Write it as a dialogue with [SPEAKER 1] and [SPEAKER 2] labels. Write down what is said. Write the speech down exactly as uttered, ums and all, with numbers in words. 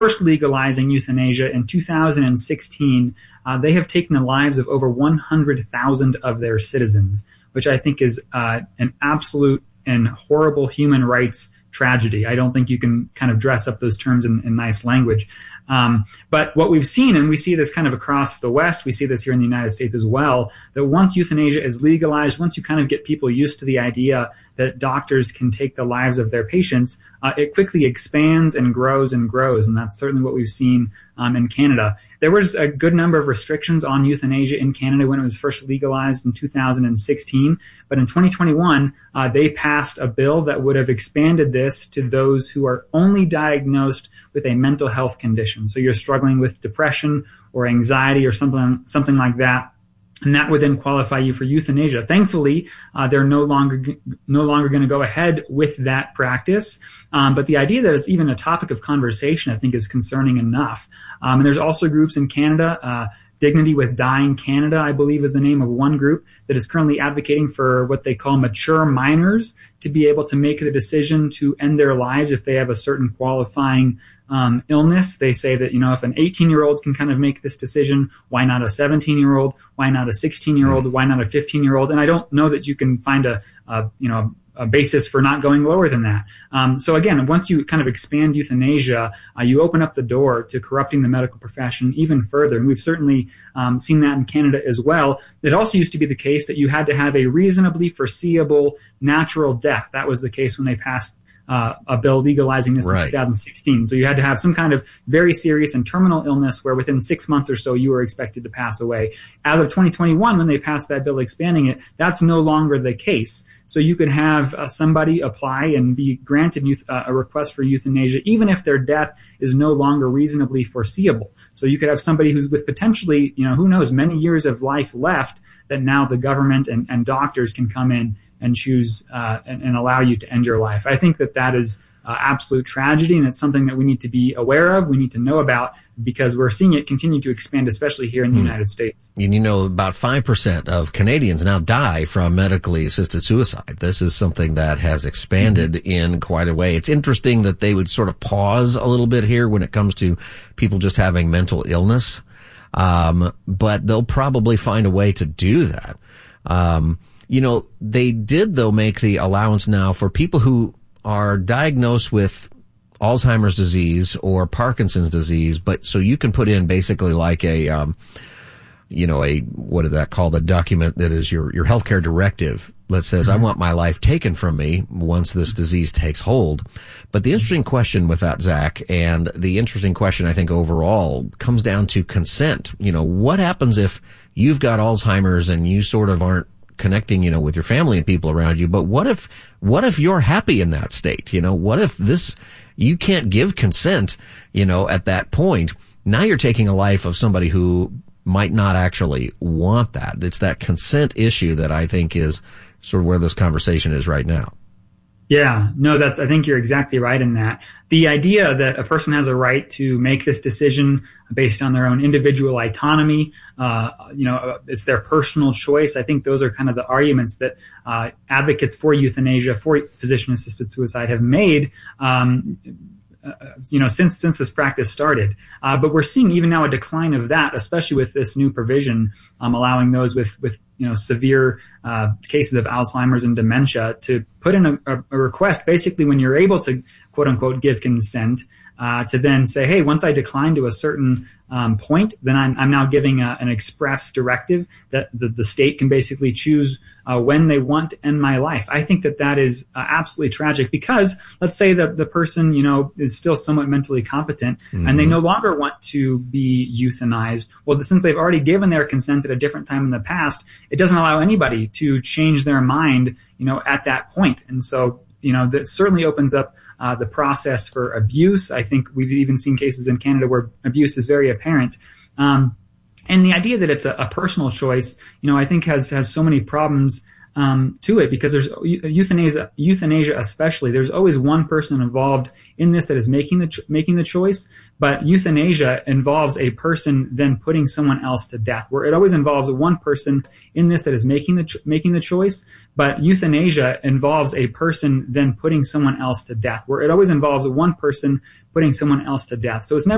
[SPEAKER 1] first legalizing euthanasia in two thousand sixteen, uh, they have taken the lives of over one hundred thousand of their citizens, which I think is uh, an absolute and horrible human rights tragedy. I don't think you can kind of dress up those terms in, in nice language. Um, but what we've seen, and we see this kind of across the West, we see this here in the United States as well, that once euthanasia is legalized, once you kind of get people used to the idea that doctors can take the lives of their patients, uh, it quickly expands and grows and grows. And that's certainly what we've seen um, in Canada. There was a good number of restrictions on euthanasia in Canada when it was first legalized in two thousand sixteen. But in twenty twenty-one, uh, they passed a bill that would have expanded this to those who are only diagnosed with a mental health condition. So you're struggling with depression or anxiety or something, something like that. And that would then qualify you for euthanasia. Thankfully, uh, they're no longer no longer going to go ahead with that practice. Um, but the idea that it's even a topic of conversation, I think, is concerning enough. Um, and there's also groups in Canada, uh, Dignity with Dying Canada, I believe, is the name of one group that is currently advocating for what they call mature minors to be able to make the decision to end their lives if they have a certain qualifying um, illness. They say that, you know, if an eighteen-year-old can kind of make this decision, why not a seventeen-year-old? Why not a sixteen-year-old? Why not a fifteen-year-old? And I don't know that you can find a, a you know, a basis for not going lower than that. Um, so again, once you kind of expand euthanasia, uh, you open up the door to corrupting the medical profession even further. And we've certainly um, seen that in Canada as well. It also used to be the case that you had to have a reasonably foreseeable natural death. That was the case when they passed Uh, a bill legalizing this right. in two thousand sixteen. So you had to have some kind of very serious and terminal illness where within six months or so you were expected to pass away. As of twenty twenty-one, when they passed that bill expanding it, that's no longer the case. So you could have uh, somebody apply and be granted youth, uh, a request for euthanasia, even if their death is no longer reasonably foreseeable. So you could have somebody who's with potentially, you know, who knows, many years of life left that now the government and, and doctors can come in and choose uh, and, and allow you to end your life. I think that that is uh, absolute tragedy, and it's something that we need to be aware of, we need to know about, because we're seeing it continue to expand, especially here in the hmm. United States.
[SPEAKER 2] And you know, about five percent of Canadians now die from medically assisted suicide. This is something that has expanded mm-hmm. in quite a way. It's interesting that they would sort of pause a little bit here when it comes to people just having mental illness, um, but they'll probably find a way to do that. Um, You know, they did, though, make the allowance now for people who are diagnosed with Alzheimer's disease or Parkinson's disease, but so you can put in basically like a, um, you know, a, what is that called? A document that is your, your healthcare directive that says, mm-hmm. I want my life taken from me once this disease takes hold. But the interesting question with that, Zach, and the interesting question I think overall comes down to consent. You know, what happens if you've got Alzheimer's and you sort of aren't connecting, you know, with your family and people around you, but what if, what if you're happy in that state? You know, what if this, you can't give consent, you know, at that point? Now you're taking a life of somebody who might not actually want that. It's that consent issue that I think is sort of where this conversation is right now.
[SPEAKER 1] Yeah, no, that's, I think you're exactly right in that. The idea that a person has a right to make this decision based on their own individual autonomy, uh, you know, it's their personal choice. I think those are kind of the arguments that uh, advocates for euthanasia, for physician-assisted suicide have made, um, Uh, you know, since since this practice started. Uh, but we're seeing even now a decline of that, especially with this new provision um, allowing those with, with you know, severe uh, cases of Alzheimer's and dementia to put in a, a request basically when you're able to, quote unquote, give consent, uh, to then say, hey, once I decline to a certain um, point, then I'm, I'm now giving a, an express directive that the, the state can basically choose uh, when they want to end my life. I think that that is uh, absolutely tragic, because let's say that the person, you know, is still somewhat mentally competent mm-hmm. and they no longer want to be euthanized. Well, since they've already given their consent at a different time in the past, it doesn't allow anybody to change their mind, you know, at that point. And so, you know, that certainly opens up uh, the process for abuse. I think we've even seen cases in Canada where abuse is very apparent. Um, and the idea that it's a, a personal choice, you know, I think has, has so many problems um, to it, because there's euthanasia, euthanasia especially. There's always one person involved in this that is making the ch- making the choice, but euthanasia involves a person then putting someone else to death. Where it always involves one person in this that is making the ch- making the choice, but euthanasia involves a person then putting someone else to death. Where it always involves one person putting someone else to death. So it's never